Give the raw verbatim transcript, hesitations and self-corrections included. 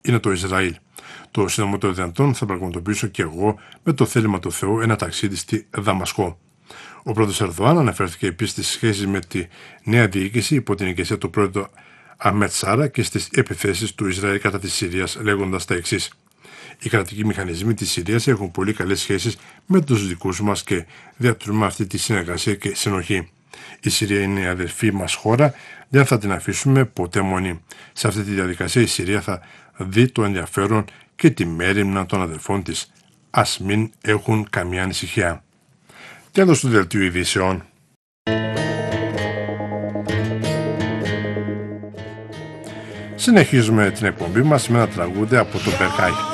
είναι το Ισραήλ. Το συντομότερο δυνατόν θα πραγματοποιήσω και εγώ με το θέλημα του Θεού ένα ταξίδι στη Δαμασκό. Ο πρόεδρος Ερδοάν αναφέρθηκε επίσης στις σχέσεις με τη νέα διοίκηση υπό την ηγεσία του πρόεδρου Αχμέτ Σάρα και στις επιθέσεις του Ισραήλ κατά της Συρίας, λέγοντας τα εξής: «Οι κρατικοί μηχανισμοί της Συρίας έχουν πολύ καλές σχέσεις με τους δικούς μας και διατηρούμε αυτή τη συνεργασία και συνοχή. Η Συρία είναι η αδελφή μας χώρα, δεν θα την αφήσουμε ποτέ μόνη. Σε αυτή τη διαδικασία η Συρία θα δει το ενδιαφέρον και τη μέριμνα των αδελφών της. Ας μην έχουν καμία ανησυχία». Τέλος του δελτίου ειδήσεων. Συνεχίζουμε την εκπομπή μας με ένα τραγούδι από το Μπερκάι.